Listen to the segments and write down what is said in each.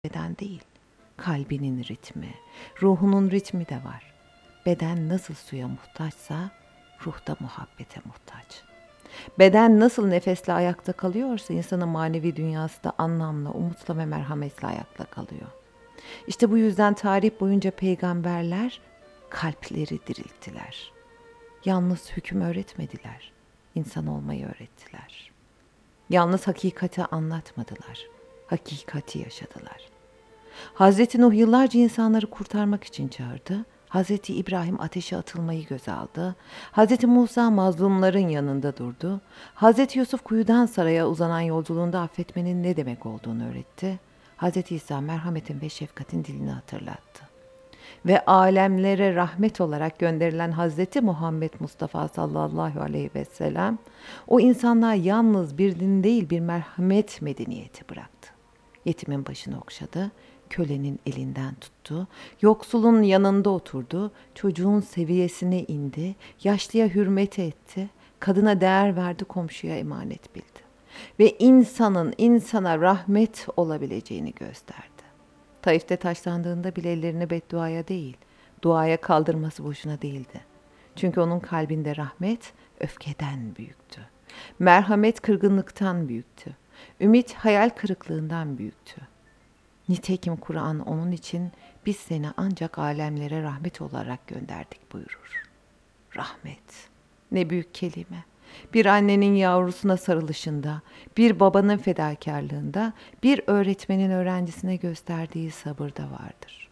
beden değil. Kalbinin ritmi, ruhunun ritmi de var. Beden nasıl suya muhtaçsa ruh da muhabbete muhtaç. Beden nasıl nefesle ayakta kalıyorsa insanın manevi dünyası da anlamla, umutla ve merhametle ayakta kalıyor. İşte bu yüzden tarih boyunca peygamberler kalpleri dirilttiler. Yalnız hüküm öğretmediler, insan olmayı öğrettiler. Yalnız hakikati anlatmadılar, hakikati yaşadılar. Hazreti Nuh yıllarca insanları kurtarmak için çağırdı. Hazreti İbrahim ateşe atılmayı göze aldı. Hazreti Musa mazlumların yanında durdu. Hazreti Yusuf kuyudan saraya uzanan yolculuğunda affetmenin ne demek olduğunu öğretti. Hazreti İsa merhametin ve şefkatin dilini hatırlattı. Ve alemlere rahmet olarak gönderilen Hazreti Muhammed Mustafa sallallahu aleyhi ve sellem o insanlığa yalnız bir din değil bir merhamet medeniyeti bıraktı. Yetimin başını okşadı, kölenin elinden tuttu, yoksulun yanında oturdu, çocuğun seviyesine indi, yaşlıya hürmet etti, kadına değer verdi, komşuya emanet bildi. Ve insanın insana rahmet olabileceğini gösterdi. Taif'te taşlandığında bile ellerini bedduaya değil, duaya kaldırması boşuna değildi. Çünkü onun kalbinde rahmet öfkeden büyüktü. Merhamet kırgınlıktan büyüktü. Ümit hayal kırıklığından büyüktü. Nitekim Kur'an onun için biz seni ancak alemlere rahmet olarak gönderdik buyurur. Rahmet. Ne büyük kelime. Bir annenin yavrusuna sarılışında, bir babanın fedakarlığında, bir öğretmenin öğrencisine gösterdiği sabırda vardır.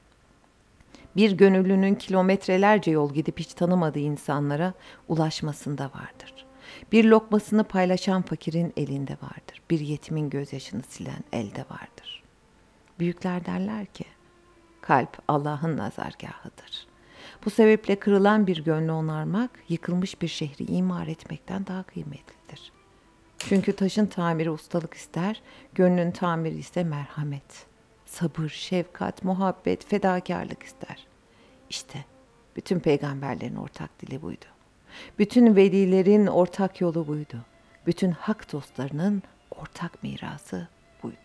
Bir gönüllünün kilometrelerce yol gidip hiç tanımadığı insanlara ulaşmasında vardır. Bir lokmasını paylaşan fakirin elinde vardır. Bir yetimin gözyaşını silen elde vardır. Büyükler derler ki, kalp Allah'ın nazargahıdır. Bu sebeple kırılan bir gönlü onarmak, yıkılmış bir şehri imar etmekten daha kıymetlidir. Çünkü taşın tamiri ustalık ister, gönlün tamiri ise merhamet, sabır, şefkat, muhabbet, fedakarlık ister. İşte bütün peygamberlerin ortak dili buydu. Bütün velilerin ortak yolu buydu. Bütün hak dostlarının ortak mirası buydu.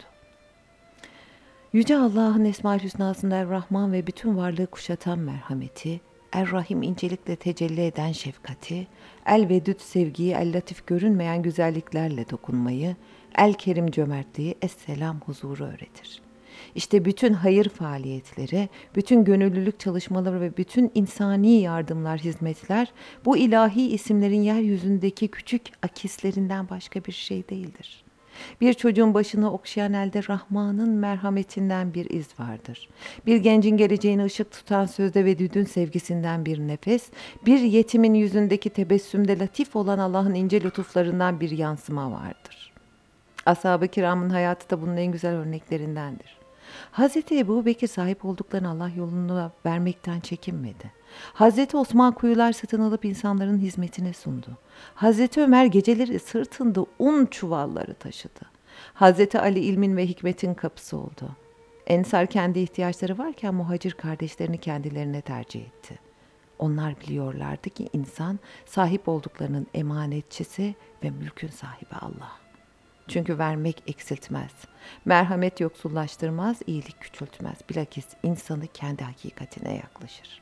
Yüce Allah'ın Esma-ül Hüsna'sında Er-Rahman ve bütün varlığı kuşatan merhameti, Er-Rahim incelikle tecelli eden şefkati, El-Vedüd sevgiyi, El-Latif görünmeyen güzelliklerle dokunmayı, El-Kerim cömertliği, Es-Selam huzuru öğretir. İşte bütün hayır faaliyetleri, bütün gönüllülük çalışmaları ve bütün insani yardımlar, hizmetler bu ilahi isimlerin yeryüzündeki küçük akislerinden başka bir şey değildir. Bir çocuğun başını okşayan elde Rahman'ın merhametinden bir iz vardır. Bir gencin geleceğine ışık tutan sözde ve düdün sevgisinden bir nefes, bir yetimin yüzündeki tebessümde latif olan Allah'ın ince lütuflarından bir yansıma vardır. Ashab-ı kiramın hayatı da bunun en güzel örneklerindendir. Hazreti Ebu Bekir sahip olduklarını Allah yolunda vermekten çekinmedi. Hazreti Osman kuyular satın alıp insanların hizmetine sundu. Hazreti Ömer geceleri sırtında un çuvalları taşıdı. Hazreti Ali ilmin ve hikmetin kapısı oldu. Ensar kendi ihtiyaçları varken muhacir kardeşlerini kendilerine tercih etti. Onlar biliyorlardı ki insan sahip olduklarının emanetçisi ve mülkün sahibi Allah. Çünkü vermek eksiltmez, merhamet yoksullaştırmaz, iyilik küçültmez. Bilakis insanı kendi hakikatine yaklaşır.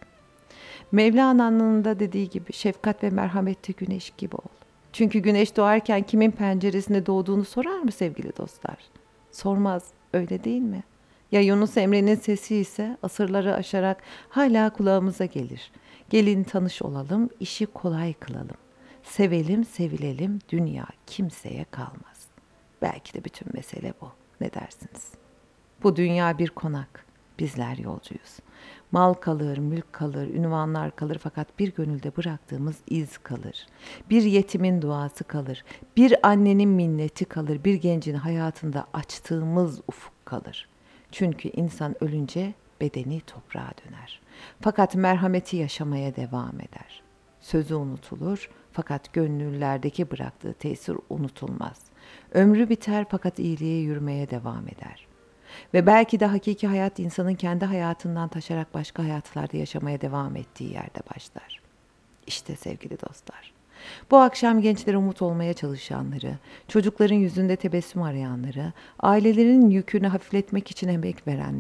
Mevlana'nın da dediği gibi şefkat ve merhamette güneş gibi ol. Çünkü güneş doğarken kimin penceresinde doğduğunu sorar mı sevgili dostlar? Sormaz, öyle değil mi? Ya Yunus Emre'nin sesi ise asırları aşarak hala kulağımıza gelir. Gelin tanış olalım, işi kolay kılalım. Sevelim, sevilelim, dünya kimseye kalmaz. Belki de bütün mesele bu. Ne dersiniz? Bu dünya bir konak. Bizler yolcuyuz. Mal kalır, mülk kalır, ünvanlar kalır fakat bir gönülde bıraktığımız iz kalır. Bir yetimin duası kalır. Bir annenin minneti kalır. Bir gencin hayatında açtığımız ufuk kalır. Çünkü insan ölünce bedeni toprağa döner. Fakat merhameti yaşamaya devam eder. Sözü unutulur fakat gönüllerdeki bıraktığı tesir unutulmaz. Ömrü biter fakat iyiliğe yürümeye devam eder. Ve belki de hakiki hayat insanın kendi hayatından taşarak başka hayatlarda yaşamaya devam ettiği yerde başlar. İşte sevgili dostlar, Bu akşam gençlere umut olmaya çalışanları, çocukların yüzünde tebessüm arayanları, ailelerinin yükünü hafifletmek için emek verenleri,